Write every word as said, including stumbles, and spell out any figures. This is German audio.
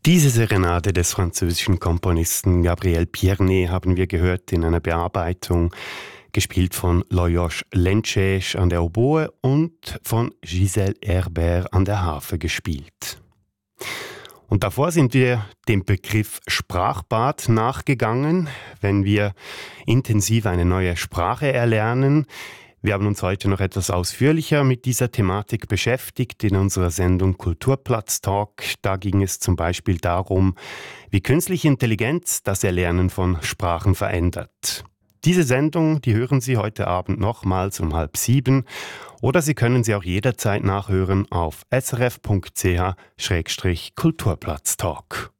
Diese Serenade des französischen Komponisten Gabriel Pierné haben wir gehört in einer Bearbeitung, gespielt von Lajos Lencsés an der Oboe und von Gisèle Herbert an der Harfe gespielt. Und davor sind wir dem Begriff Sprachbad nachgegangen, wenn wir intensiv eine neue Sprache erlernen. Wir haben uns heute noch etwas ausführlicher mit dieser Thematik beschäftigt in unserer Sendung Kulturplatz Talk. Da ging es zum Beispiel darum, wie künstliche Intelligenz das Erlernen von Sprachen verändert. Diese Sendung, die hören Sie heute Abend nochmals um halb sieben oder Sie können sie auch jederzeit nachhören auf s r f punkt c h Schrägstrich Kulturplatz Talk.